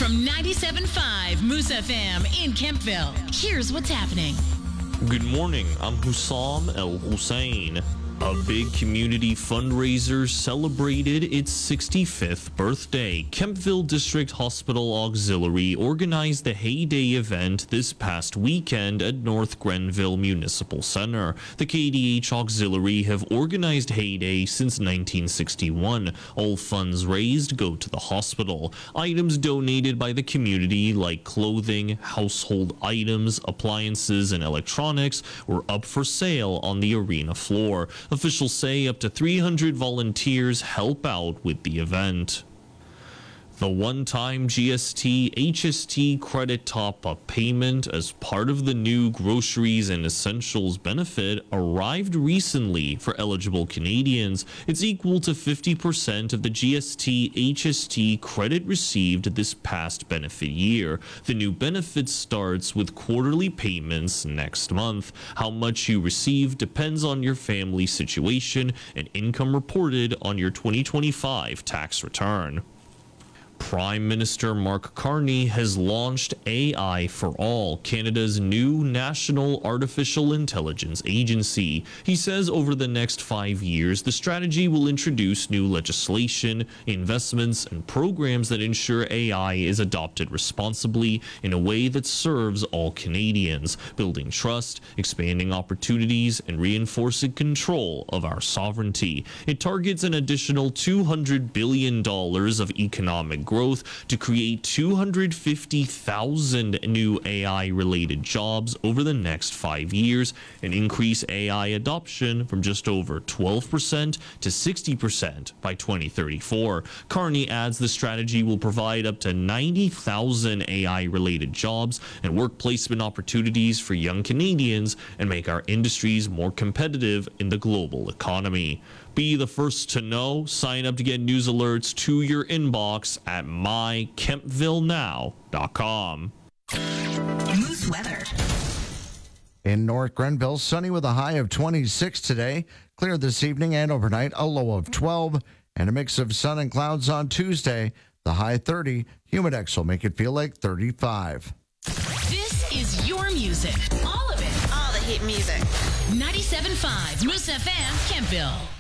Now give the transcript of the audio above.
From 97.5 Moose FM in Kempville, here's what's happening. Good morning, I'm Hussam El Hussein. A big community fundraiser celebrated its 65th birthday. Kempville District Hospital Auxiliary organized the Heyday event this past weekend at North Grenville Municipal Center. The KDH Auxiliary have organized Heyday since 1961. All funds raised go to the hospital. Items donated by the community like clothing, household items, appliances, and electronics were up for sale on the arena floor. Officials say up to 300 volunteers help out with the event. The one-time GST HST credit top-up payment as part of the new Groceries and Essentials benefit arrived recently for eligible Canadians. It's equal to 50% of the GST HST credit received this past benefit year. The new benefit starts with quarterly payments next month. How much you receive depends on your family situation and income reported on your 2025 tax return. Prime Minister Mark Carney has launched AI for All, Canada's new national artificial intelligence agency. He says over the next 5 years, the strategy will introduce new legislation, investments, and programs that ensure AI is adopted responsibly in a way that serves all Canadians, building trust, expanding opportunities, and reinforcing control of our sovereignty. It targets an additional $200 billion of economic growth to create 250,000 new AI-related jobs over the next 5 years and increase AI adoption from just over 12% to 60% by 2034. Carney adds the strategy will provide up to 90,000 AI-related jobs and work placement opportunities for young Canadians and make our industries more competitive in the global economy. Be the first to know. Sign up to get news alerts to your inbox at mykempvillenow.com. Moose weather. In North Grenville, sunny with a high of 26 today. Clear this evening and overnight, a low of 12. And a mix of sun and clouds on Tuesday. The high 30. Humidex will make it feel like 35. This is your music. All of it. All the hit music. 97.5 Moose FM, Kempville.